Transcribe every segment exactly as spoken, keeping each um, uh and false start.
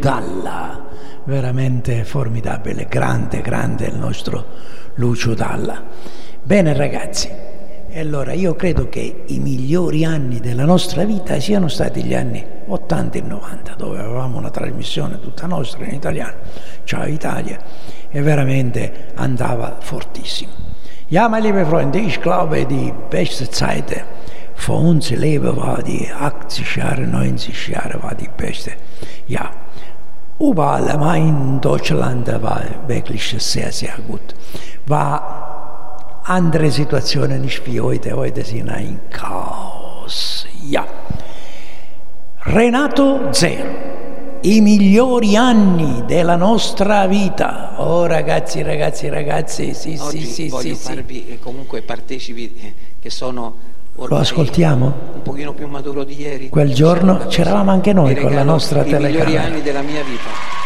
Dalla, veramente formidabile, grande, grande il nostro Lucio Dalla. Bene ragazzi, e allora io credo che i migliori anni della nostra vita siano stati gli anni ottanta e novanta, dove avevamo una trasmissione tutta nostra in italiano, Ciao Italia, e veramente andava fortissimo. Ja, meine liebe Freunde, ich glaube, die beste Zeit für unser Leben war die achtzig Jahre, neunzig Jahre war die beste. Ja, überall, aber in Deutschland war wirklich sehr, sehr gut. War andere Situationen nicht wie heute. Heute sind ein Chaos. Ja. Renato Zero. I migliori anni della nostra vita. Oh ragazzi, ragazzi, ragazzi, sì, Oggi sì, sì, voglio sì, farvi sì. comunque partecipi eh, che sono Lo ascoltiamo? un pochino più maturo di ieri. Quel giorno c'eravamo anche noi con la nostra i migliori telecamera. anni della mia vita.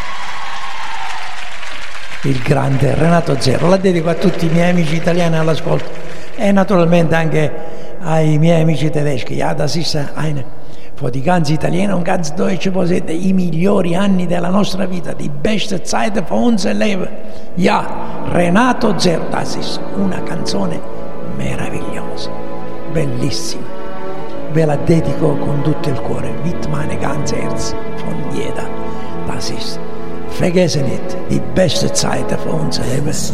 Il grande Renato Zero, la dedico a tutti i miei amici italiani all'ascolto e naturalmente anche ai miei amici tedeschi. Ja, das ist eine für die ganz Italiener und ganz Deutsche Possette, i migliori anni della nostra vita, die beste Zeit für unser Leben. Ja, Renato Zero, das ist una canzone meravigliosa, bellissima. Ve la dedico con tutto il cuore, mit meinem ganzen Herz, von jeder. Das ist, vergesse nicht, die beste Zeit für unser Leben.